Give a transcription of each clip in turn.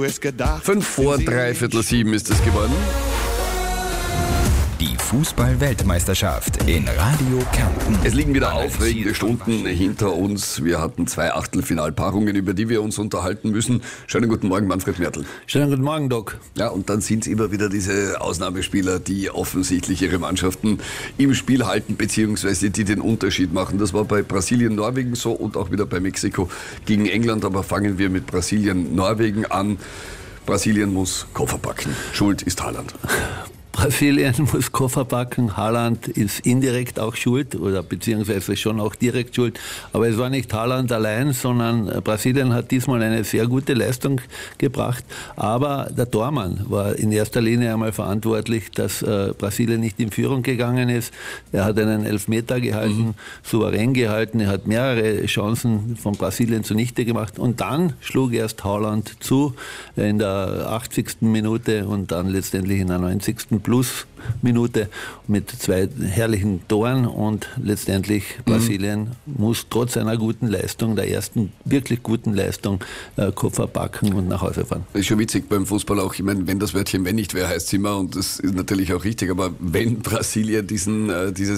5 vor 7:15 ist es geworden. Die Fußball-Weltmeisterschaft in Radio Kärnten. Es liegen wieder aufregende Stunden hinter uns. Wir hatten 2 Achtelfinalpaarungen, über die wir uns unterhalten müssen. Schönen guten Morgen, Manfred Mertl. Schönen guten Morgen, Doc. Ja, und dann sind es immer wieder diese Ausnahmespieler, die offensichtlich ihre Mannschaften im Spiel halten, beziehungsweise die den Unterschied machen. Das war bei Brasilien, Norwegen so und auch wieder bei Mexiko gegen England. Aber fangen wir mit Brasilien, Norwegen an. Brasilien muss Koffer packen. Schuld ist Haaland. Brasilien muss Koffer packen, Haaland ist indirekt auch schuld oder beziehungsweise schon auch direkt schuld. Aber es war nicht Haaland allein, sondern Brasilien hat diesmal eine sehr gute Leistung gebracht. Aber der Tormann war in erster Linie einmal verantwortlich, dass Brasilien nicht in Führung gegangen ist. Er hat einen Elfmeter gehalten, souverän gehalten. Er hat mehrere Chancen von Brasilien zunichte gemacht. Und dann schlug erst Haaland zu in der 80. Minute und dann letztendlich in der 90. Plusminute mit 2 herrlichen Toren und letztendlich Brasilien muss trotz einer guten Leistung, der ersten wirklich guten Leistung, Koffer packen und nach Hause fahren. Das ist schon witzig beim Fußball auch. Ich meine, wenn das Wörtchen wenn nicht, wer heißt es immer und das ist natürlich auch richtig, aber wenn Brasilien diesen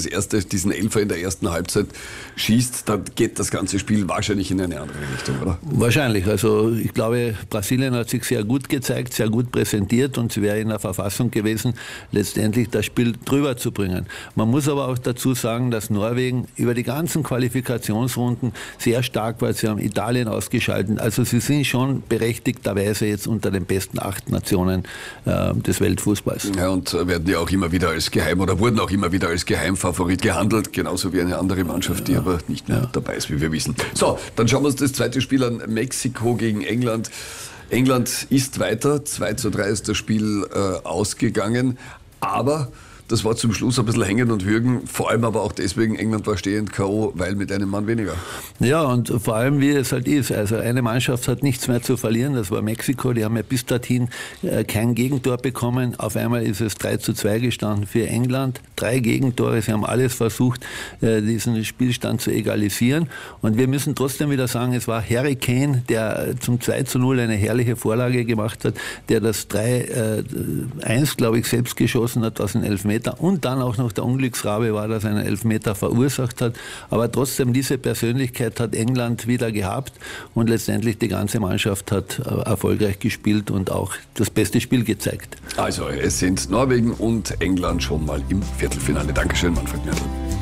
Elfer in der ersten Halbzeit schießt, dann geht das ganze Spiel wahrscheinlich in eine andere Richtung, oder? Wahrscheinlich. Also ich glaube, Brasilien hat sich sehr gut gezeigt, sehr gut präsentiert und sie wäre in der Verfassung gewesen, letztendlich das Spiel drüber zu bringen. Man muss aber auch dazu sagen, dass Norwegen über die ganzen Qualifikationsrunden sehr stark war. Sie haben Italien ausgeschaltet. Also sie sind schon berechtigterweise jetzt unter den besten 8 Nationen des Weltfußballs. Ja, und werden ja auch immer wieder als wurden auch immer wieder als Geheimfavorit gehandelt, genauso wie eine andere Mannschaft, die aber nicht mehr dabei ist, wie wir wissen. So, dann schauen wir uns das zweite Spiel an. Mexiko gegen England. England ist weiter, 2:3 ist das Spiel ausgegangen, aber das war zum Schluss ein bisschen hängen und würgen, vor allem aber auch deswegen, England war stehend K.O., weil mit einem Mann weniger. Ja, und vor allem wie es halt ist, also eine Mannschaft hat nichts mehr zu verlieren, das war Mexiko, die haben ja bis dorthin kein Gegentor bekommen, auf einmal ist es 3:2 gestanden für England, 3 Gegentore, sie haben alles versucht, diesen Spielstand zu egalisieren und wir müssen trotzdem wieder sagen, es war Harry Kane, der zum 2:0 eine herrliche Vorlage gemacht hat, der das 3:1, glaube ich, selbst geschossen hat aus dem Elfmeter. Und dann auch noch der Unglücksrabe war, dass er einen Elfmeter verursacht hat. Aber trotzdem, diese Persönlichkeit hat England wieder gehabt und letztendlich die ganze Mannschaft hat erfolgreich gespielt und auch das beste Spiel gezeigt. Also, es sind Norwegen und England schon mal im Viertelfinale. Dankeschön, Manfred Mertl.